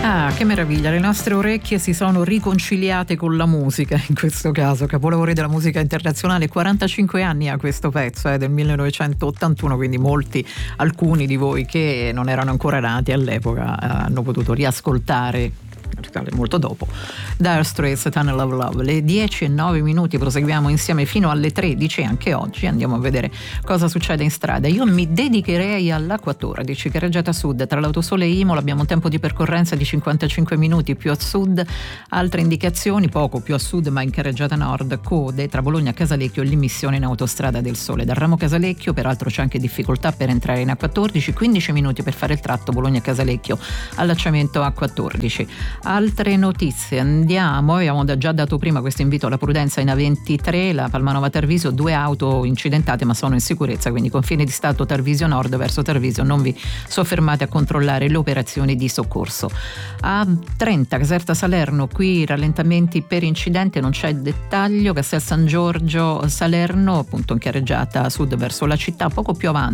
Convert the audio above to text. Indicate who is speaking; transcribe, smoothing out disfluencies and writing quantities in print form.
Speaker 1: Ah, che meraviglia, le nostre orecchie si sono riconciliate con la musica, in questo caso, capolavori della musica internazionale. 45 anni ha questo pezzo, del 1981, quindi alcuni di voi che non erano ancora nati all'epoca hanno potuto riascoltare molto dopo Dire Straits, Tunnel of Love. Le 10:09, proseguiamo insieme fino alle 13. Anche oggi andiamo a vedere cosa succede in strada. Io mi dedicherei all'A14, carreggiata sud tra l'Autosole e Imola. Abbiamo un tempo di percorrenza di 55 minuti. Più a sud altre indicazioni, poco più a sud ma in carreggiata nord, code tra Bologna Casalecchio e l'immissione in Autostrada del Sole. Dal ramo Casalecchio peraltro c'è anche difficoltà per entrare in A14, 15 minuti per fare il tratto Bologna Casalecchio, allacciamento A14. Altre notizie, abbiamo già dato prima questo invito alla prudenza in A23, la Palmanova Tarvisio, 2 auto incidentate ma sono in sicurezza, quindi confine di stato Tarvisio Nord verso Tarvisio, non vi soffermate a controllare le operazioni di soccorso. A30 Caserta Salerno, qui rallentamenti per incidente, non c'è dettaglio. Castel San Giorgio Salerno, appunto in carreggiata sud verso la città, poco più avanti